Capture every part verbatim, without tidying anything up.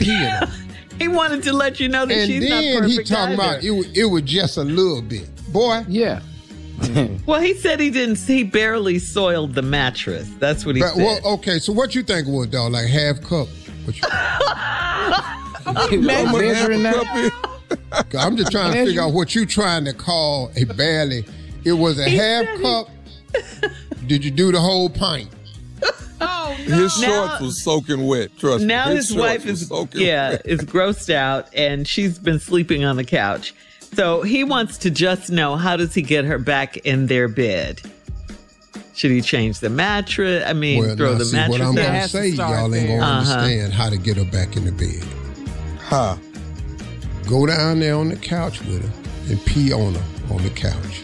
hit her. He wanted to let you know that and she's not perfect. And then he talking either. about it, was- it was just a little bit. Boy. Yeah. Well, he said he didn't. He barely soiled the mattress. That's what he but, said. Well, okay, so what you think it was, dog? Like half cup? What you measuring that? I'm just trying to figure out what you trying to call a barely. It was a He half said cup. Did you do the whole pint? Oh, no. His shorts Now- was soaking wet. Trust now me. his, shorts wife was is soaking yeah wet. is grossed out, and she's been sleeping on the couch. So he wants to just know, how does he get her back in their bed? Should he change the mattress? I mean, Well, throw now, the see, mattress what I'm out? gonna Has to say, start y'all ain't there. gonna Uh-huh. understand how to get her back in the bed. Huh. Go down there on the couch with her and pee on her on the couch.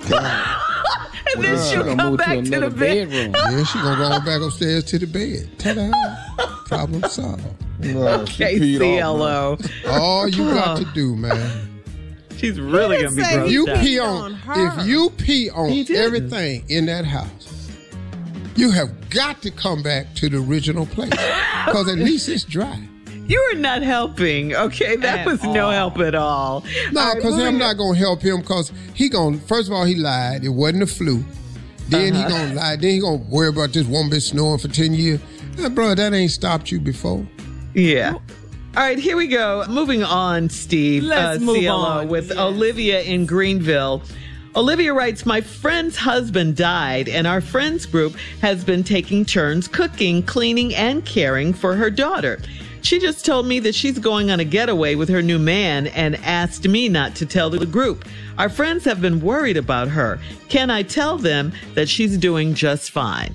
And then she'll Gonna come move back to, another the bed. bedroom. Then she gonna go on back upstairs to the bed. Ta-da! Problem solved. No, she Okay, peed C off, L O. All you got Oh. to do, man. She's really He gonna be didn't say grossed If you out. pee on on, her. if you pee on He didn't. everything in that house, you have got to come back to the original place because at least it's dry. You are not helping. Okay, that At was no all. help at all. No, All right, because I'm moving- not gonna help him because he gonna. First of all, he lied. It wasn't the flu. Then Uh-huh. he gonna lie. Then he gonna worry about this woman been snoring for ten years. Now, bro, that ain't stopped you before. Yeah. All right, here we go. Moving on, Steve. Let's uh, move C L O on, with yes. Olivia in Greenville. Olivia writes, my friend's husband died, and our friends group has been taking turns cooking, cleaning, and caring for her daughter. She just told me that she's going on a getaway with her new man and asked me not to tell the group. Our friends have been worried about her. Can I tell them that she's doing just fine?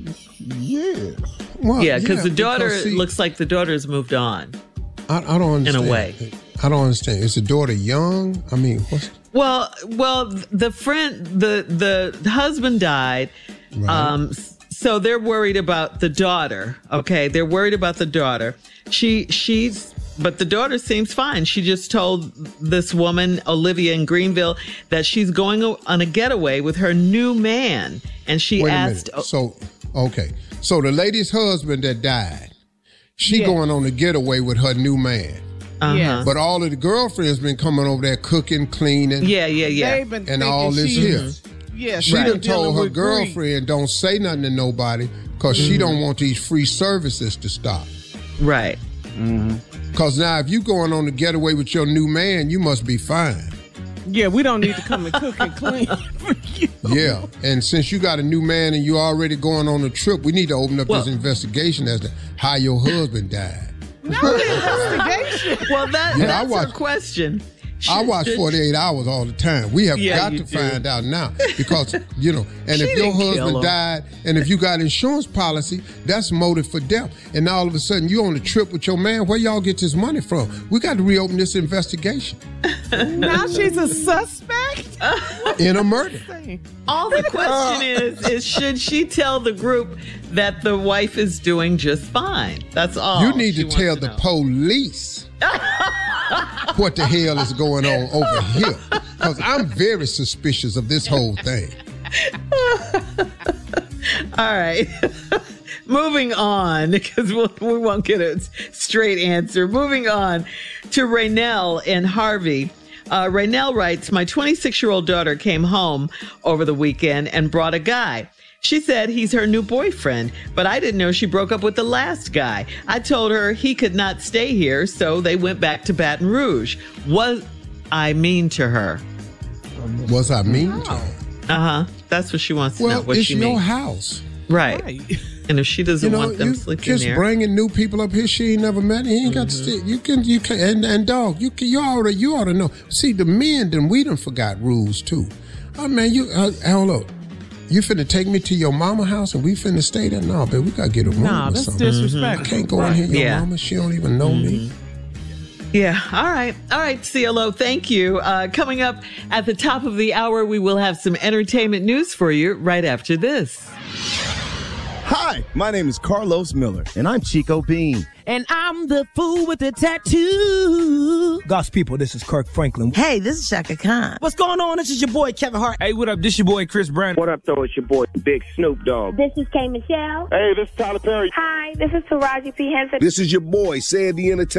Yeah. Well, Yeah, because the daughter see, looks like the daughter's moved on. I, I don't understand. in a way. I don't understand. Is the daughter young? I mean, what's Well, well, the friend, the the husband died, Right. um, so they're worried about the daughter. Okay, they're worried about the daughter. She she's, but the daughter seems fine. She just told this woman, Olivia in Greenville, that she's going on a getaway with her new man, and she Wait a asked. minute. So, okay. So the lady's husband that died, she Yes. going on a getaway with her new man. Uh-huh. Yes. But all of the girlfriends been coming over there cooking, cleaning, Yeah, yeah, yeah. They've been and all thinking this she's- here. Yeah, She she's done dealing told her with grief. girlfriend don't say nothing to nobody because she don't want these free services to stop. Right. Because now if you going on a getaway with your new man, you must be fine. Yeah, we don't need to come and cook and clean for you. Yeah. And since you got a new man and you already going on a trip, we need to open up Well- this investigation as to how your husband died. No investigation. Well, that Yeah, I that's her watch- question. I Should- watch should- forty-eight hours all the time. We have Yeah, got you to do. find out now because, you know, and She if your didn't kill husband him. died and if you got insurance policy, that's motive for death. And now all of a sudden you on a trip with your man. Where y'all get this money from? We got to reopen this investigation Now she's a suspect? in a murder. All the question is, is should she tell the group that the wife is doing just fine? That's all. You need she to wants tell to the know. police what the hell is going on over here. Because I'm very suspicious of this whole thing. All right. Moving on, because we'll, we won't get a straight answer. Moving on to Raynell and Harvey. Uh, Raynell writes, my twenty-six-year-old daughter came home over the weekend and brought a guy. She said he's her new boyfriend, but I didn't know she broke up with the last guy. I told her he could not stay here, so they went back to Baton Rouge. Was I mean to her? Was I mean to her? Uh-huh. That's what she wants to know, Well, what it's she your means. house. Right. Right. And if she doesn't You know, want them you sleeping just there. bringing new people up here she ain't never met. He ain't got to Mm-hmm. stay. You can, you can, and, and dog, you can, you ought to, you ought to know. See, the men, then we done forgot rules too. Oh man, you, uh, hold up. You finna take me to your mama house and we finna stay there? No, babe, we gotta get a room Nah, or that's something. disrespectful. I can't go in here, your Yeah. mama. She don't even know me. Yeah. All right. All right, C L O. Thank you. Uh, coming up at the top of the hour, we will have some entertainment news for you right after this. Hi, my name is Carlos Miller, and I'm Chico Bean. And I'm the fool with the tattoo. Gosh, people, this is Kirk Franklin. Hey, this is Shaka Khan. What's going on? This is your boy, Kevin Hart. Hey, what up? This your boy, Chris Brown. What up, though? It's your boy, Big Snoop Dogg. This is K. Michelle. Hey, this is Tyler Perry. Hi, this is Taraji P. Henson. This is your boy, Sandy Entertainment.